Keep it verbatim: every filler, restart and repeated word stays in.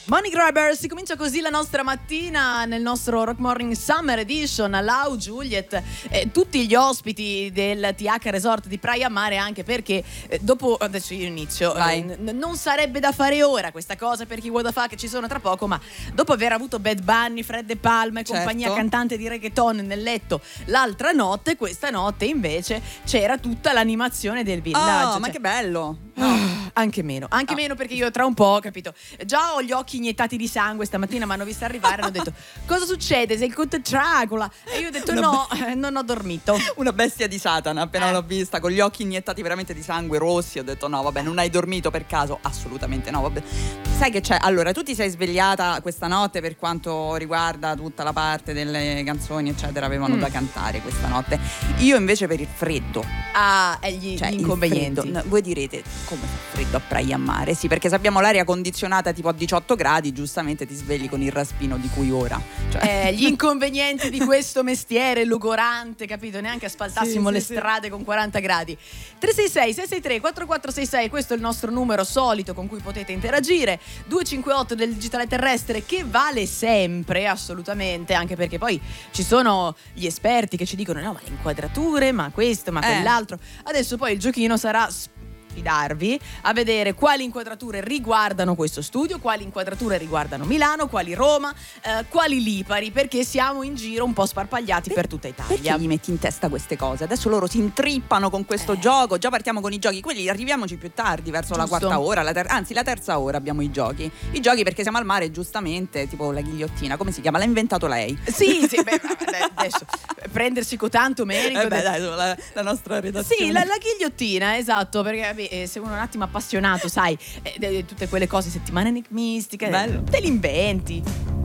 Money Grabber, si comincia così la nostra mattina nel nostro Rock Morning Summer Edition. Lau, Juliet, eh, tutti gli ospiti del T H Resort di Praia Mare, anche perché eh, dopo, adesso io inizio, eh, n- non sarebbe da fare ora questa cosa per chi what the fuck, ci sono tra poco, ma dopo aver avuto Bad Bunny, Fred De Palma e certo. compagnia cantante di reggaeton nel letto l'altra notte, questa notte invece c'era tutta l'animazione del villaggio. Oh, cioè, ma che bello! Oh, anche meno, anche oh. meno perché io tra un po', capito, già ho gli occhi iniettati di sangue. Stamattina mi hanno visto arrivare e hanno detto: cosa succede? Sei il conte Dracula? E io ho detto: no, be- non ho dormito. Una bestia di Satana, appena eh. l'ho vista con gli occhi iniettati veramente di sangue rossi, ho detto: no vabbè, non hai dormito per caso? Assolutamente no, vabbè. Sai che c'è? Allora, tu ti sei svegliata questa notte per quanto riguarda tutta la parte delle canzoni eccetera, avevano mm. da cantare questa notte. Io invece per il freddo. Ah, e gli, cioè, gli inconvenienti. No, voi direte: come fa freddo a Praia Mare? Sì, perché se abbiamo l'aria condizionata tipo a diciotto gradi, giustamente ti svegli con il raspino di cui ora. Cioè. Eh, gli inconvenienti di questo mestiere logorante, capito? Neanche asfaltassimo sì, le sì, strade sì. con quaranta gradi. tre sei sei sei sei tre quattro quattro sei sei, questo è il nostro numero solito con cui potete interagire. Due cinque otto del digitale terrestre, che vale sempre, assolutamente, anche perché poi ci sono gli esperti che ci dicono: no, ma le inquadrature, ma questo, ma eh. quell'altro. Adesso poi il giochino sarà sp- fidarvi a vedere quali inquadrature riguardano questo studio, quali inquadrature riguardano Milano, quali Roma, eh, quali Lipari, perché siamo in giro un po' sparpagliati per, per tutta Italia. Perché gli metti in testa queste cose? Adesso loro si intrippano con questo eh. gioco, già partiamo con i giochi, quelli arriviamoci più tardi, verso Giusto. la quarta ora, la ter- anzi la terza ora abbiamo i giochi. I giochi perché siamo al mare, giustamente, tipo la ghigliottina, come si chiama? L'ha inventato lei. Sì, sì, beh, adesso prendersi con tanto merito. Eh beh, dai, la, la nostra redazione. Sì, la, la ghigliottina, esatto, perché vabbè, eh, se uno è un attimo appassionato, sai, eh, tutte quelle cose, settimane enigmistiche, Bello. te li inventi.